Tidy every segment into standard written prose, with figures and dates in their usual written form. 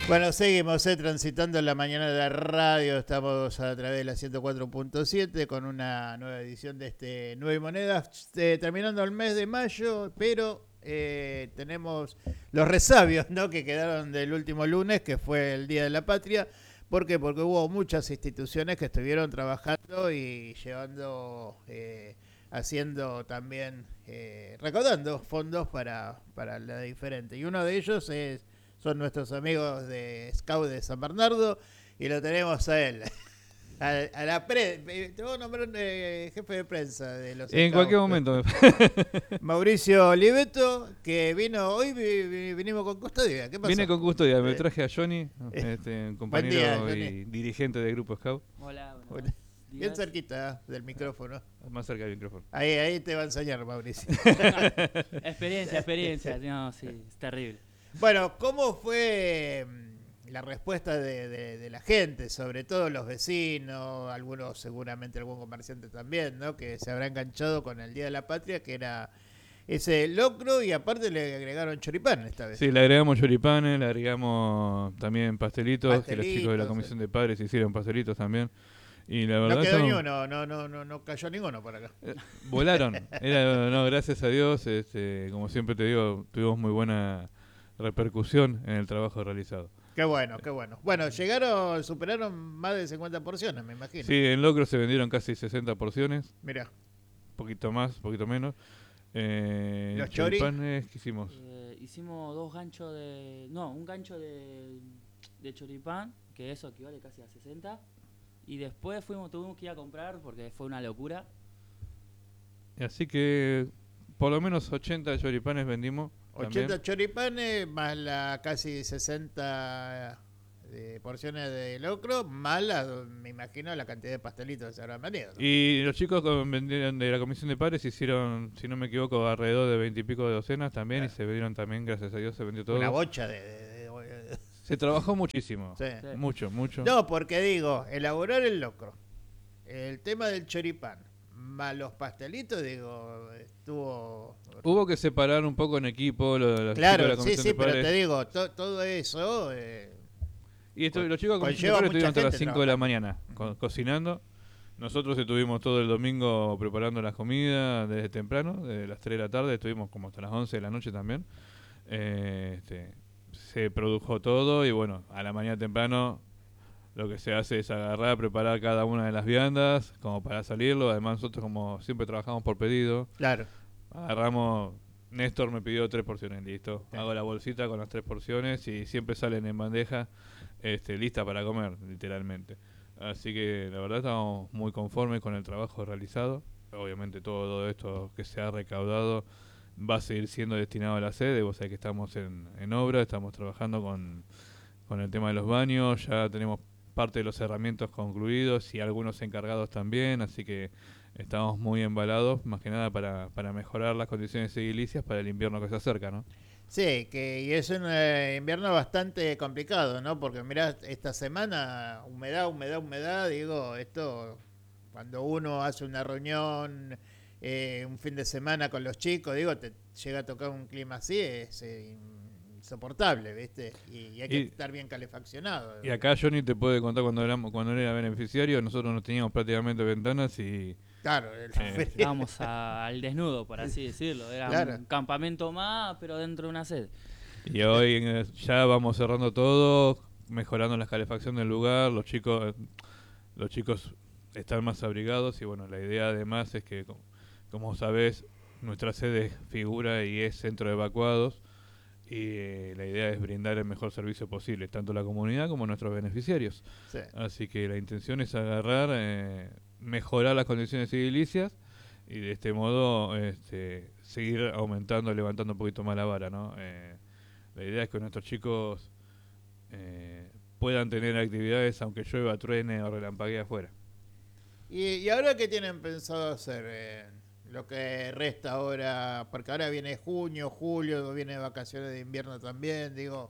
Bueno, seguimos transitando la mañana de la radio. Estamos a través de la 104.7 con una nueva edición de este 9 Monedas, terminando el mes de mayo, pero tenemos los resabios, ¿no?, que quedaron del último lunes, que fue el Día de la Patria. ¿Por qué? Porque hubo muchas instituciones que estuvieron trabajando y llevando, haciendo también, recaudando fondos para la diferente. Y uno de ellos son nuestros amigos de Scout de San Bernardo, y lo tenemos a él. A la te voy a nombrar jefe de prensa de los En Scouts. cualquier momento. Mauricio Oliveto, que vino hoy, vinimos con custodia. ¿Qué pasó? Vine con custodia, me traje a Johnny, compañero día, Johnny. y dirigente del Grupo Scout. Hola, Bueno, bien cerquita del micrófono. Más cerca del micrófono. Ahí te va a enseñar, Mauricio. Experiencia. No, sí, es terrible. Bueno, ¿cómo fue la respuesta de la gente, sobre todo los vecinos, algunos seguramente algún comerciante también, ¿no?, que se habrá enganchado con el Día de la Patria, que era ese locro, y aparte le agregaron choripán esta vez? Sí, le agregamos choripanes, le agregamos también pastelitos, que los chicos de la comisión de padres hicieron pastelitos también. Y la verdad no quedó ni uno, no cayó ninguno por acá. Volaron. Gracias a Dios, como siempre te digo, tuvimos muy buena repercusión en el trabajo realizado. Qué bueno. Bueno, superaron más de 50 porciones, me imagino. Sí, en locro se vendieron casi 60 porciones. Mirá. Poquito más, poquito menos. ¿Los choripanes qué hicimos? Hicimos un gancho de choripán, que eso equivale casi a 60. Y después tuvimos que ir a comprar porque fue una locura. Así que por lo menos 80 choripanes vendimos. 80 también. choripanes, más la casi 60 porciones de locro, más me imagino la cantidad de pastelitos que se habrán vendido, ¿no? Y los chicos vendieron de la comisión de padres hicieron, si no me equivoco, alrededor de 20 y pico de docenas también, y se vendieron también, gracias a Dios, se vendió todo. Una bocha Se trabajó muchísimo. Sí. Mucho. No, porque digo, elaborar el locro, el tema del choripán, más los pastelitos, digo, Hubo que separar un poco en equipo los claro, chicos de la comisión de padres. pero te digo, todo eso... Y los chicos de la comisión de padres estuvieron hasta las 5 de la mañana cocinando. Nosotros estuvimos todo el domingo preparando las comidas desde temprano, desde las 3 de la tarde, estuvimos como hasta las 11 de la noche también. Se produjo todo y bueno, a la mañana temprano lo que se hace es agarrar, preparar cada una de las viandas como para salirlo. Además nosotros, como siempre, trabajamos por pedido. Claro. Agarramos, Néstor me pidió 3 porciones, listo. Sí. Hago la bolsita con las 3 porciones y siempre salen en bandeja, lista para comer, literalmente. Así que la verdad estamos muy conformes con el trabajo realizado. Obviamente todo esto que se ha recaudado va a seguir siendo destinado a la sede. Vos sabés que estamos en obra, estamos trabajando con el tema de los baños, ya tenemos parte de los herramientas concluidos y algunos encargados también, así que estamos muy embalados, más que nada para mejorar las condiciones edilicias para el invierno que se acerca, ¿no? Sí, y es un invierno bastante complicado, ¿no? Porque mirá, esta semana, humedad, digo, esto, cuando uno hace una reunión, un fin de semana con los chicos, digo, te llega a tocar un clima así, es insoportable, ¿viste? Y hay que estar bien calefaccionado. Y acá Johnny te puede contar cuando él era beneficiario, nosotros no teníamos prácticamente ventanas y... Claro, Estábamos al desnudo, por así decirlo. Era claro. Un campamento más, pero dentro de una sede. Y hoy ya vamos cerrando todo, mejorando la calefacción del lugar, los chicos están más abrigados y bueno, la idea además es que, como sabés, nuestra sede figura y es centro de evacuados y la idea es brindar el mejor servicio posible, tanto a la comunidad como a nuestros beneficiarios. Sí. Así que la intención es agarrar, mejorar las condiciones edilicias y de este modo seguir aumentando, levantando un poquito más la vara, ¿no? La idea es que nuestros chicos puedan tener actividades aunque llueva, truene o relampaguee afuera. ¿Y ahora qué tienen pensado hacer? Lo que resta ahora, porque ahora viene junio, julio, viene vacaciones de invierno también, digo,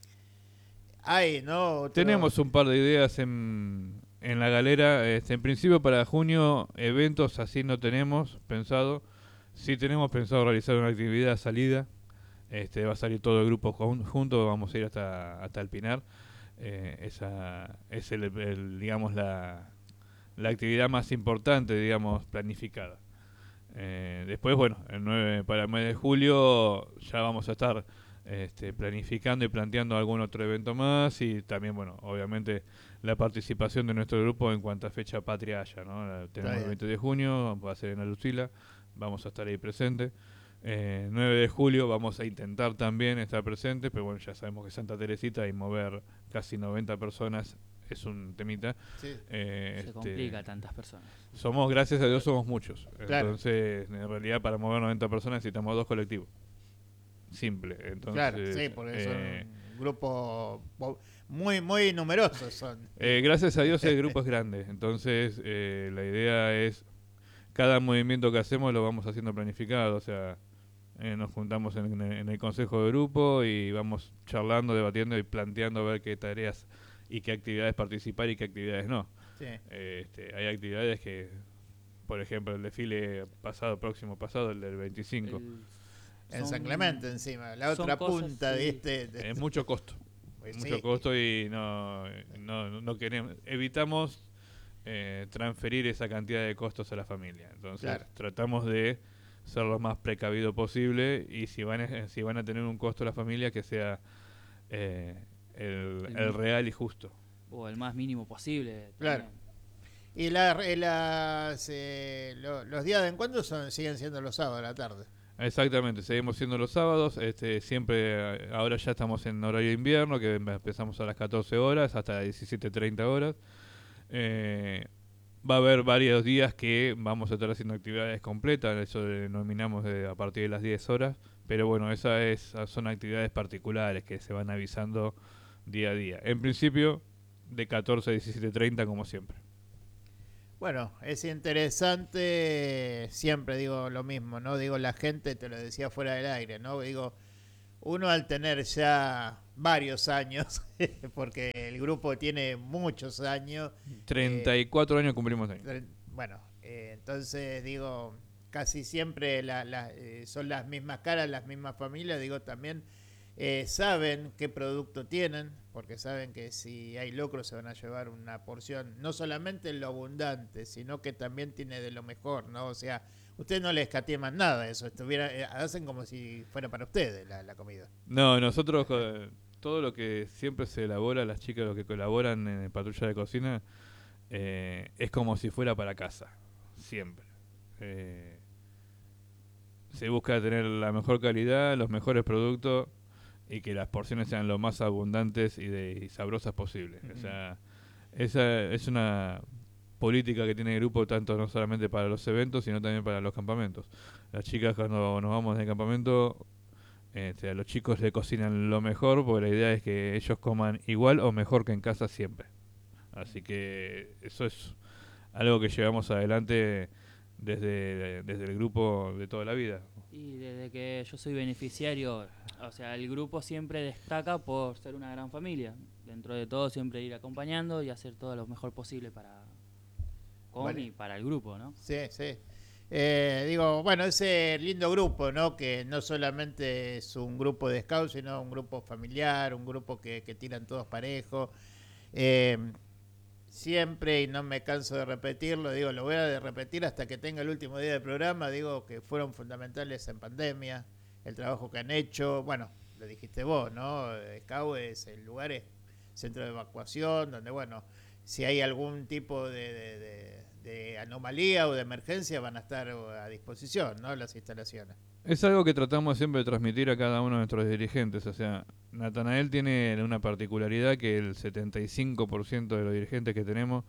hay, ¿no? Tenemos un par de ideas en la galera. En principio para junio eventos así no tenemos pensado. Sí tenemos pensado realizar una actividad salida Va a salir todo el grupo junto, vamos a ir hasta el Pinar. Esa es digamos la actividad más importante, digamos, planificada. Después, bueno, para el mes de julio ya vamos a estar planificando y planteando algún otro evento más, y también, bueno, obviamente la participación de nuestro grupo en cuanto a fecha patria haya, ¿no? Tenemos el 20 de junio, va a ser en la Lucila, vamos a estar ahí presentes. 9 de julio vamos a intentar también estar presentes, pero bueno, ya sabemos que Santa Teresita y mover casi 90 personas es un temita. Sí. Se complica tantas personas. Gracias a Dios, somos muchos. Claro. Entonces, en realidad, para mover 90 personas necesitamos 2 colectivos. Simple. Entonces, Claro, sí, porque son un grupo muy, muy numerosos. Son. Gracias a Dios el grupo es grande. Entonces, la idea es, cada movimiento que hacemos lo vamos haciendo planificado. O sea, nos juntamos en el consejo de grupo y vamos charlando, debatiendo y planteando a ver qué tareas y qué actividades participar y qué actividades no. Sí. Hay actividades que, por ejemplo, el desfile próximo pasado, el del 25. En San Clemente encima, la otra punta sí. de Es mucho costo. Mucho costo, y no queremos, evitamos transferir esa cantidad de costos a la familia. Entonces tratamos de ser lo más precavido posible, y si van a tener un costo la familia, que sea el real y justo. O el más mínimo posible. Claro. También. Y los días de encuentro siguen siendo los sábados a la tarde. Exactamente, seguimos siendo los sábados, siempre, ahora ya estamos en horario de invierno, que empezamos a las 14 horas hasta las 17:30 horas. Va a haber varios días que vamos a estar haciendo actividades completas, eso denominamos a partir de las 10 horas, pero bueno, son actividades particulares que se van avisando día a día. En principio, de 14 a 17:30 como siempre. Bueno, es interesante, siempre digo lo mismo, ¿no? Digo, la gente, te lo decía fuera del aire, ¿no? Digo, uno al tener ya varios años, porque el grupo tiene muchos años. 34 años cumplimos años. Bueno, entonces digo, casi siempre son las mismas caras, las mismas familias, digo, también saben qué producto tienen, porque saben que si hay locro se van a llevar una porción, no solamente lo abundante, sino que también tiene de lo mejor, ¿no? O sea, ustedes no les escatiman nada, eso hacen como si fuera para ustedes la comida. No, nosotros todo lo que siempre se elabora, las chicas lo que colaboran en Patrulla de Cocina, es como si fuera para casa, siempre. Se busca tener la mejor calidad, los mejores productos, y que las porciones sean lo más abundantes y sabrosas posibles. O sea, esa es una política que tiene el grupo, tanto no solamente para los eventos, sino también para los campamentos. Las chicas, cuando nos vamos del campamento, a los chicos le cocinan lo mejor, porque la idea es que ellos coman igual o mejor que en casa siempre. Así que eso es algo que llevamos adelante desde el grupo de toda la vida. Y desde que yo soy beneficiario, o sea, el grupo siempre destaca por ser una gran familia. Dentro de todo, siempre ir acompañando y hacer todo lo mejor posible y para el grupo, ¿no? Sí, sí. Digo, bueno, ese lindo grupo, ¿no? Que no solamente es un grupo de scouts, sino un grupo familiar, un grupo que tiran todos parejos. Siempre, y no me canso de repetirlo, digo, lo voy a repetir hasta que tenga el último día del programa, digo que fueron fundamentales en pandemia, el trabajo que han hecho, bueno, lo dijiste vos, ¿no? Scout es el lugar, es centro de evacuación, donde, bueno, si hay algún tipo de anomalía o de emergencia van a estar a disposición, ¿no? Las instalaciones. Es algo que tratamos siempre de transmitir a cada uno de nuestros dirigentes. O sea, Natanael tiene una particularidad, que el 75% de los dirigentes que tenemos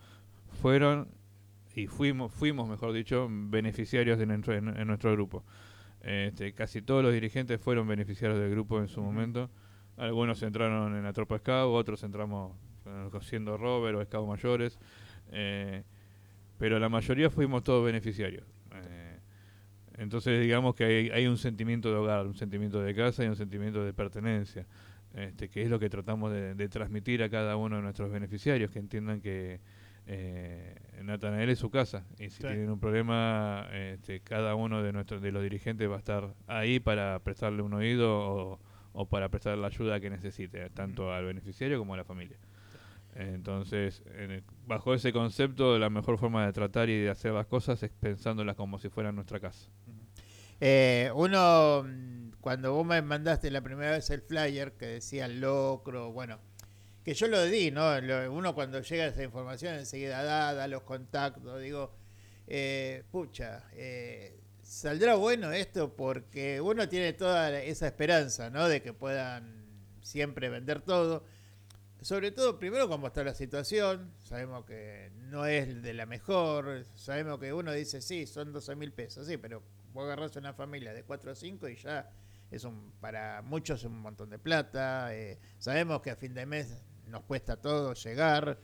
fuimos, mejor dicho, beneficiarios en nuestro grupo. Casi todos los dirigentes fueron beneficiarios del grupo en su momento. Algunos entraron en la tropa Scout, otros entramos siendo Rover o Scout mayores. Pero la mayoría fuimos todos beneficiarios. Entonces digamos que hay un sentimiento de hogar, un sentimiento de casa y un sentimiento de pertenencia, que es lo que tratamos de transmitir a cada uno de nuestros beneficiarios, que entiendan que Natanael es su casa, y si Sí. tienen un problema, cada uno de los dirigentes va a estar ahí para prestarle un oído o para prestarle la ayuda que necesite, tanto al beneficiario como a la familia. Entonces, bajo ese concepto, la mejor forma de tratar y de hacer las cosas es pensándolas como si fueran nuestra casa. Cuando vos me mandaste la primera vez el flyer que decía el locro, bueno, que yo lo di, ¿no? Uno cuando llega a esa información enseguida da los contactos, digo, saldrá bueno esto porque uno tiene toda esa esperanza, ¿no? De que puedan siempre vender todo. Sobre todo, primero, cómo está la situación. Sabemos que no es de la mejor. Sabemos que uno dice, sí, son 12.000 pesos, sí, pero vos agarrás una familia de 4 o 5 y ya para muchos es un montón de plata. Sabemos que a fin de mes nos cuesta todo llegar.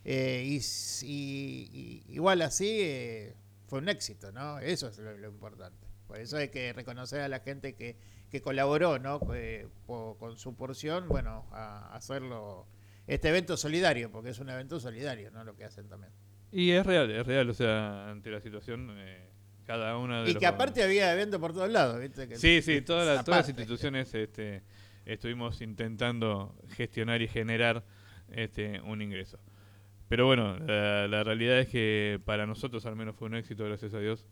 Igual así fue un éxito, ¿no? Eso es lo importante. Por eso hay que reconocer a la gente que colaboró, ¿no? Con su porción, bueno, a hacerlo. Este evento solidario, porque es un evento solidario, ¿no? Lo que hacen también. Y es real, o sea, ante la situación, cada una de Y que aparte había evento por todos lados, ¿viste? Sí, todas las instituciones estuvimos intentando gestionar y generar un ingreso. Pero bueno, la realidad es que para nosotros al menos fue un éxito, gracias a Dios.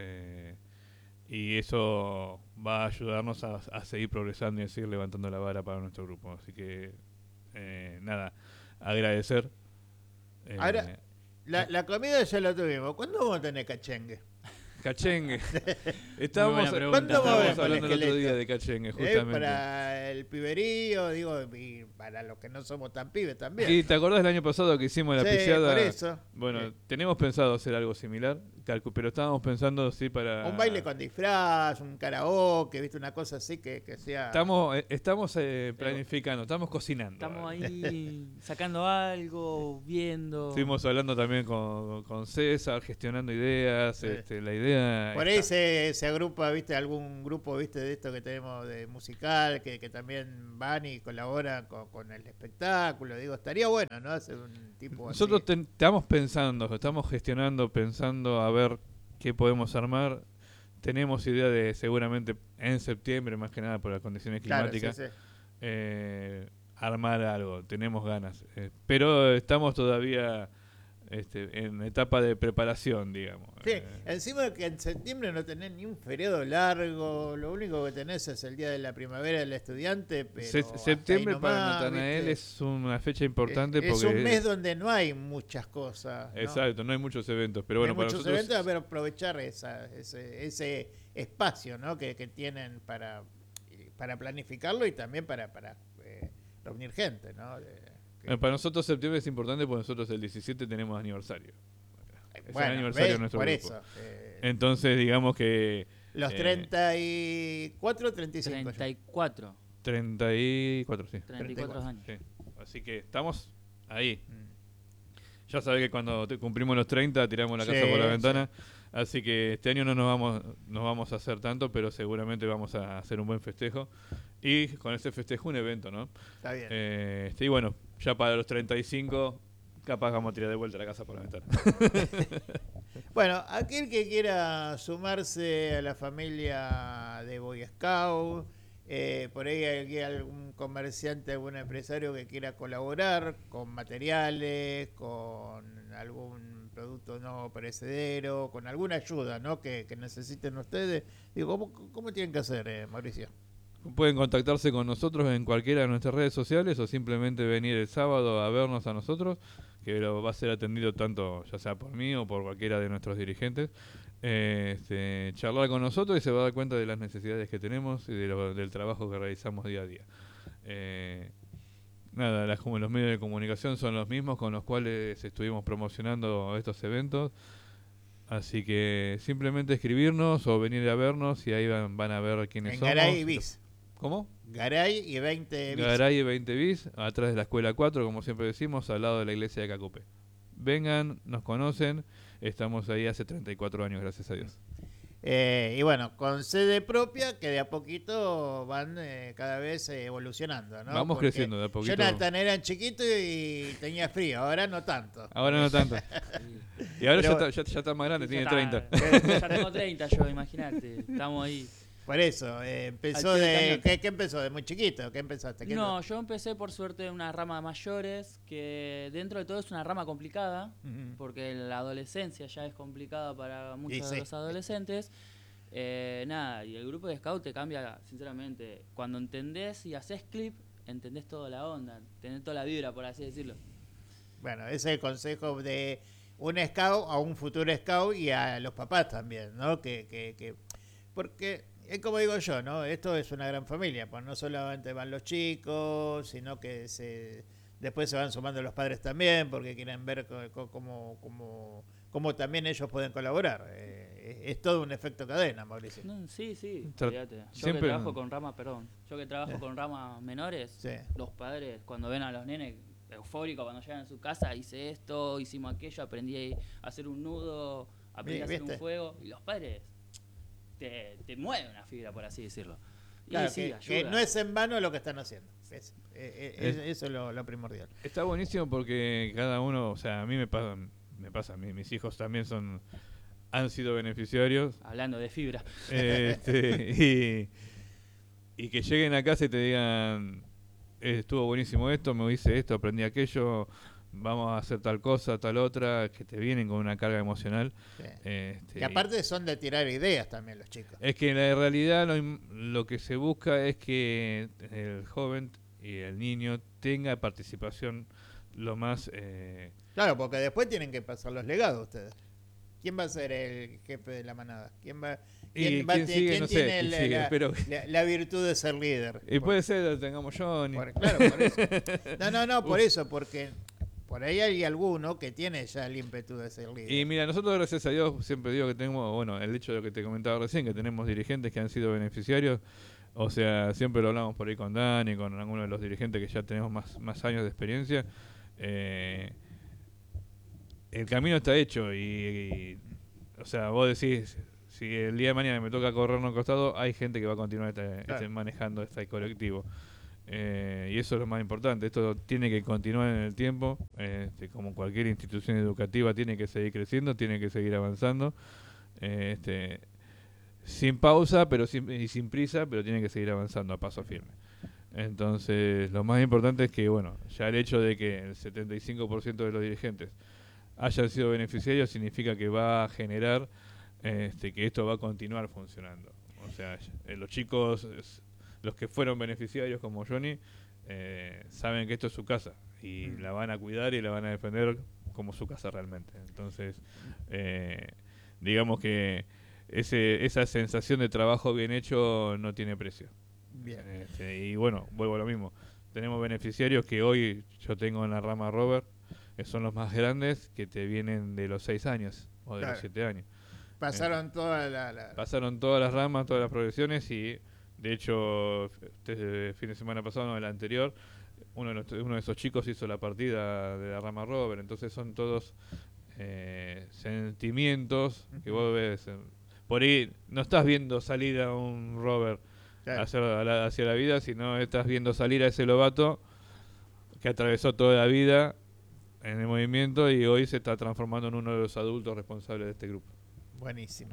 Y eso va a ayudarnos a seguir progresando y a seguir levantando la vara para nuestro grupo. Así que, nada, agradecer. Ahora, la comida ya la tuvimos. ¿Cuándo vamos a tener cachengue? Cachengue. Estábamos ¿Cuándo hablando el otro día de cachengue, justamente. Para el piberío, digo, y para los que no somos tan pibes también. ¿Y te acordás del año pasado que hicimos la piseada? Por eso. Bueno, tenemos pensado hacer algo similar, pero estábamos pensando para... Un baile con disfraz, un karaoke, ¿viste? Una cosa así que sea... Estamos planificando, estamos cocinando. Estamos ahí sacando algo, viendo... Estuvimos hablando también con César, gestionando ideas, la idea... Por ahí se agrupa, ¿viste? Algún grupo, ¿viste? De esto que tenemos de musical, que también van y colaboran con el espectáculo. Digo, estaría bueno, ¿no? Hacer un tipo Nosotros así. estamos pensando, estamos gestionando, pensando a ver qué podemos armar. Tenemos idea de seguramente en septiembre, más que nada por las condiciones climáticas, Claro, sí. Armar algo. Tenemos ganas. Pero estamos todavía... en etapa de preparación, digamos. Sí, encima que en septiembre no tenés ni un feriado largo, lo único que tenés es el día de la primavera del estudiante, pero septiembre nomás, para Natanael, ¿viste? Es una fecha importante es porque... un mes donde no hay muchas cosas, ¿no? Exacto, no hay muchos eventos, pero bueno, no hay para muchos nosotros... eventos, pero aprovechar ese espacio, ¿no? que tienen para planificarlo y también para reunir gente, ¿no? Para nosotros septiembre es importante porque nosotros el 17 tenemos aniversario. Es bueno, el aniversario de nuestro por grupo. eso. Entonces, digamos que... Los 34, 35. 34. 34, sí. 34 años. Sí. Así que estamos ahí. Ya sabés que cuando cumplimos los 30 tiramos la casa por la ventana. Sí. Así que este año no nos vamos a hacer tanto, pero seguramente vamos a hacer un buen festejo. Y con ese festejo un evento, ¿no? Está bien. Y bueno, ya para los 35 capaz vamos a tirar de vuelta la casa por la ventana. Bueno, aquel que quiera sumarse a la familia de Boy Scout, por ahí hay algún comerciante, algún empresario que quiera colaborar con materiales, con algún producto no perecedero, con alguna ayuda, ¿no? que necesiten ustedes. Digo, ¿cómo tienen que hacer, Mauricio? Pueden contactarse con nosotros en cualquiera de nuestras redes sociales o simplemente venir el sábado a vernos a nosotros, que va a ser atendido tanto ya sea por mí o por cualquiera de nuestros dirigentes. Charlar con nosotros y se va a dar cuenta de las necesidades que tenemos y del trabajo que realizamos día a día. Nada, los medios de comunicación son los mismos con los cuales estuvimos promocionando estos eventos. Así que simplemente escribirnos o venir a vernos y ahí van a ver quiénes somos. Garay y Bis. ¿Cómo? Garay y 20 Bis. Garay y 20 Bis, atrás de la Escuela 4, como siempre decimos, al lado de la iglesia de Cacupe. Vengan, nos conocen, estamos ahí hace 34 años, gracias a Dios. Y bueno, con sede propia que de a poquito van cada vez evolucionando, ¿no? Vamos Porque creciendo de a poquito. Jonathan era chiquito y tenía frío, ahora no tanto. Ahora no tanto. Y ahora Pero- ya está más grande, tiene Ya 30. está, ya tengo 30 yo, imagínate. Estamos ahí. Por eso, empezó Al pie del de... cañón. ¿Qué empezó? ¿De muy chiquito? ¿Qué empezaste? ¿Qué No, yo empecé por suerte en una rama de mayores, que dentro de todo es una rama complicada, Ujú. porque la adolescencia ya es complicada para muchos sí. de los adolescentes. Nada, y el grupo de scout te cambia, sinceramente. Cuando entendés y haces clip, entendés toda la onda, tenés toda la vibra, por así decirlo. Bueno, ese es el consejo de un scout a un futuro scout y a los papás también, ¿no? Porque es como digo yo, ¿no? Esto es una gran familia, pues no solamente van los chicos, sino que después se van sumando los padres también, porque quieren ver cómo también ellos pueden colaborar. Es todo un efecto cadena, Mauricio. No, sí, Tra- olvídate. Yo siempre- que trabajo con ramas, yo que trabajo con ramas menores, Sí. los padres cuando ven a los nenes eufóricos cuando llegan a su casa, hice esto, hicimos aquello, aprendí a hacer un nudo, aprendí a hacer ¿Viste? un fuego, y los padres te mueven una fibra, por así decirlo. Y Claro, sí, que ayuda. no es en vano lo que están haciendo. Eso es lo primordial. Está buenísimo porque cada uno, o sea, a mí me pasa, mis hijos también han sido beneficiarios. Hablando de fibra. Y que lleguen a casa y te digan, estuvo buenísimo esto, me hice esto, aprendí aquello, vamos a hacer tal cosa, tal otra, que te vienen con una carga emocional. Sí. Este, Y aparte son de tirar ideas también los chicos. es que en la realidad lo que se busca es que el joven y el niño tenga participación lo más... Claro, porque después tienen que pasar los legados ustedes. ¿Quién va a ser el jefe de la manada? ¿Quién ¿Quién sigue? quién No sé, tiene quién sigue, espero la virtud de ser líder? y puede ser lo tengamos yo. Claro, por eso. No, por eso, porque por ahí hay alguno que tiene ya el ímpetu de ser líder. Y mira, nosotros gracias a Dios siempre digo que tenemos, bueno, el hecho de lo que te comentaba recién, que tenemos dirigentes que han sido beneficiarios, o sea, siempre lo hablamos por ahí con Dani, con alguno de los dirigentes que ya tenemos más años de experiencia. El camino está hecho y, o sea, vos decís, si el día de mañana me toca correr un costado, hay gente que va a continuar Claro. manejando este colectivo. Y eso es lo más importante. Esto tiene que continuar en el tiempo. Como cualquier institución educativa, tiene que seguir creciendo, tiene que seguir avanzando. Sin pausa pero sin prisa, pero tiene que seguir avanzando a paso firme. Entonces, lo más importante es que, bueno, ya el hecho de que el 75% de los dirigentes hayan sido beneficiarios significa que va a generar que esto va a continuar funcionando. O sea, los chicos, los que fueron beneficiarios como Johnny, saben que esto es su casa y la van a cuidar y la van a defender como su casa realmente. Entonces, digamos que esa sensación de trabajo bien hecho no tiene precio. Bien. Y bueno, vuelvo a lo mismo. Tenemos beneficiarios que hoy yo tengo en la rama Robert, que son los más grandes, que te vienen de los 6 años o de Claro. los 7 años. Pasaron toda Pasaron todas las ramas, todas las progresiones y de hecho el fin de semana pasado, no, el anterior, uno de esos chicos hizo la partida de la rama Robert. Entonces son todos sentimientos que vos ves. Por ahí no estás viendo salir a un Robert Claro. hacia la vida, sino estás viendo salir a ese lobato que atravesó toda la vida en el movimiento y hoy se está transformando en uno de los adultos responsables de este grupo. Buenísimo.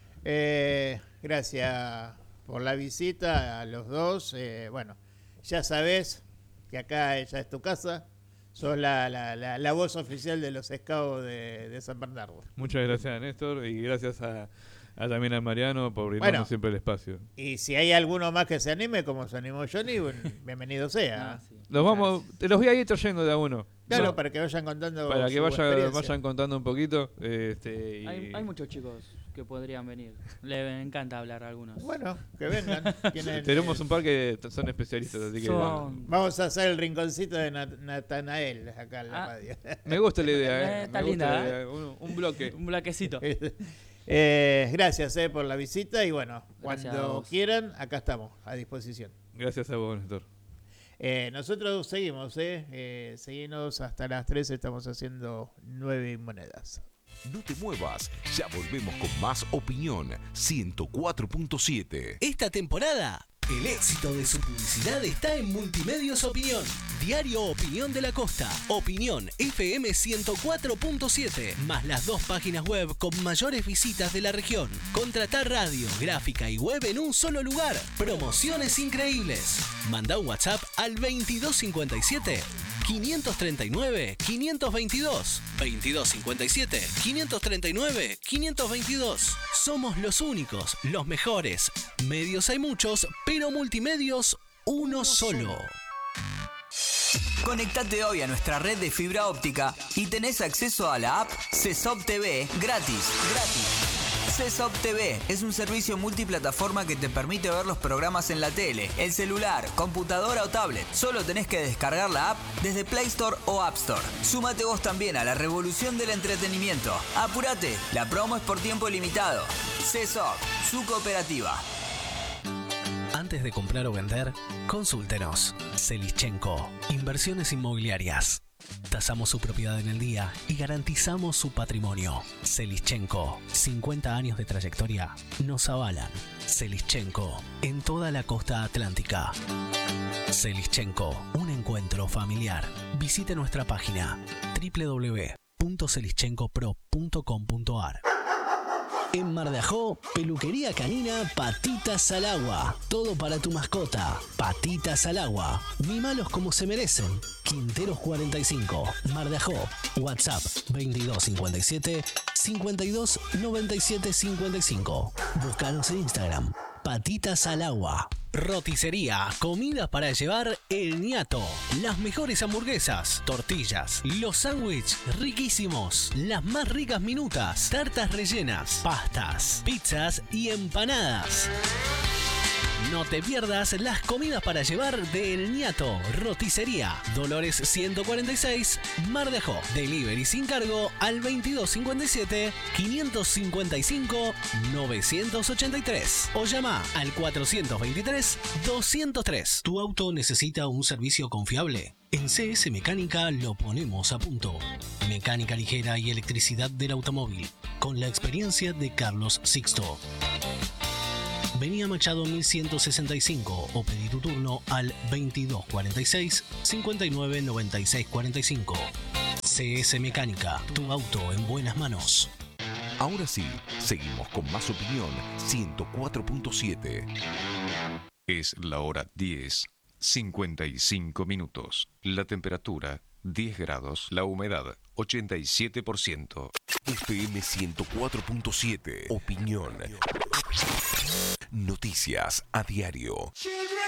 Gracias por la visita a los dos. Bueno, ya sabés que acá ya es tu casa. Sos la voz oficial de los scouts de San Bernardo. Muchas gracias, Néstor, y gracias también a Mariano por brindarnos Bueno. siempre el espacio. Y si hay alguno más que se anime, como se animó Johnny, bienvenido sea. Ah, sí. Te los voy a ir trayendo de a uno. Claro, No, para que vayan contando para que su experiencia. vayan contando un poquito. Y Hay muchos chicos que podrían venir. Le encanta hablar a algunos. Bueno, que vengan. Tienen, tenemos un par que son especialistas, así que Vamos a hacer el rinconcito de Natanael acá en la Ah. radio. me gusta la idea. Está me gusta linda, la idea. Un bloque. Un bloquecito. Gracias por la visita y bueno, Gracias a cuando vos. quieran, acá estamos a disposición. Gracias a vos, Néstor. Nosotros seguimos, seguimos hasta las 3, estamos haciendo 9 monedas. No te muevas, ya volvemos con más Opinión 104.7. Esta temporada, el éxito de su publicidad está en Multimedios Opinión. Diario Opinión de la Costa. Opinión FM 104.7. Más las 2 páginas web con mayores visitas de la región. Contratar radio, gráfica y web en un solo lugar. Promociones increíbles. Manda un WhatsApp al 2257 539 522. 2257 539 522. Somos los únicos, los mejores. Medios hay muchos, pero multimedios uno solo. Conectate hoy a nuestra red de fibra óptica y tenés acceso a la app CESOP TV gratis. CESOP TV es un servicio multiplataforma que te permite ver los programas en la tele, el celular, computadora o tablet. Solo tenés que descargar la app desde Play Store o App Store. Súmate vos también a la revolución del entretenimiento. Apúrate, la promo es por tiempo limitado. CESOP, su cooperativa. Antes de comprar o vender, consúltenos. Selischenko, Inversiones Inmobiliarias. Tasamos su propiedad en el día y garantizamos su patrimonio. Selischenko, 50 años de trayectoria nos avalan. Selischenko, en toda la costa atlántica. Selischenko, un encuentro familiar. Visite nuestra página www.selischenkopro.com.ar. En Mar de Ajó, peluquería canina Patitas al Agua. Todo para tu mascota. Patitas al Agua. Mímalos como se merecen. Quinteros 45, Mar de Ajó. WhatsApp 2257 52 97 55. Búscanos en Instagram. Patitas al Agua. Roticería, comida para llevar El Ñato. Las mejores hamburguesas, tortillas, los sándwiches riquísimos, las más ricas minutas, tartas rellenas, pastas, pizzas y empanadas. No te pierdas las comidas para llevar de El Ñato. Roticería, Dolores 146, Mar de Ajó. Delivery sin cargo al 2257 555 983 o llama al 423 203. ¿Tu auto necesita un servicio confiable? En CS Mecánica lo ponemos a punto. Mecánica ligera y electricidad del automóvil, con la experiencia de Carlos Sixto. Vení a Machado 1165 o pedí tu turno al 2246 59 96 45. CS Mecánica, tu auto en buenas manos. Ahora sí, seguimos con más Opinión 104.7. Es la hora 10:55. La temperatura 10 grados, la humedad 87%. FM 104.7. Opinión. Noticias a diario.